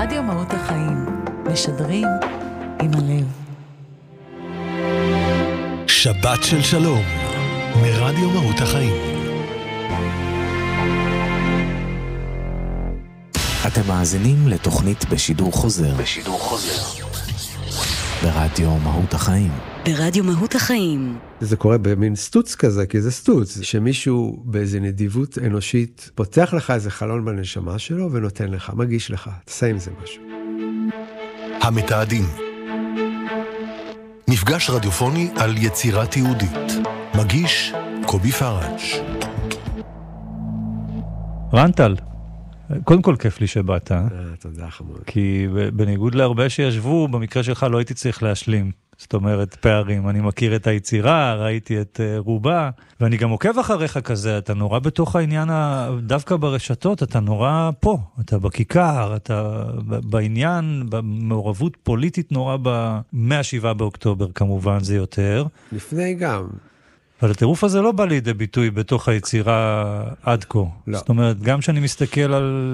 רדיו מהות החיים, משדרים עם הלב. שבת של שלום, מרדיו מהות החיים. אתם מאזינים לתוכנית בשידור חוזר. ברדיו מהות החיים. ברדיו מהות החיים. זה קורה במין סטוץ כזה, כי זה סטוץ, שמישהו באיזו נדיבות אנושית פותח לך איזה חלון בנשמה שלו ונותן לך, מגיש לך, תעשה עם זה משהו. המתעדים. מפגש רדיופוני על יצירת יהודית. מגיש קובי פראג'. רנטל, קודם כל כיף לי שבאת. תודה חמוד. כי בניגוד להרבה שישבו, במקרה שלך לא הייתי צריך להשלים. זאת אומרת, פערים. אני מכיר את היצירה, ראיתי את רובה, ואני גם עוקב אחריך כזה, אתה נורא בתוך העניין, דווקא ברשתות, אתה נורא פה, אתה בכיכר, אתה בעניין, במעורבות פוליטית נורא ב-7 באוקטובר, כמובן זה יותר. לפני גם. אבל הטירוף הזה לא בא לידי ביטוי בתוך היצירה עד כה. לא. זאת אומרת, גם שאני מסתכל על